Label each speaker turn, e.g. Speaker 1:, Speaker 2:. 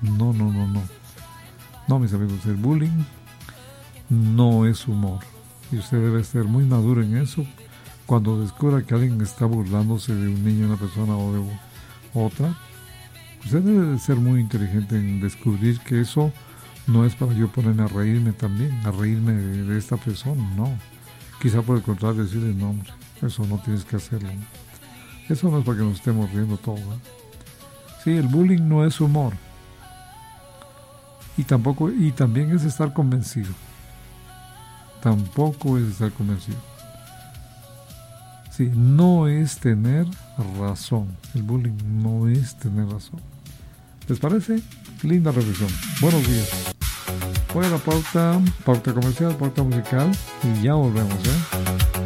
Speaker 1: No, no, no, no. No, mis amigos, el bullying no es humor. Y usted debe ser muy maduro en eso. Cuando descubra que alguien está burlándose de un niño, una persona o de otra, usted debe de ser muy inteligente en descubrir que eso no es para yo ponerme a reírme también, a reírme de esta persona, no. Quizá por el contrario decirle, no, hombre, eso no tienes que hacerlo. Eso no es para que nos estemos riendo todo, ¿eh? Sí, el bullying no es humor. Y también es estar convencido. Tampoco es estar convencido. Sí, no es tener razón. El bullying no es tener razón. ¿Les parece? Linda reflexión. Buenos días. Voy a la pauta comercial, pauta musical y ya volvemos, ¿eh?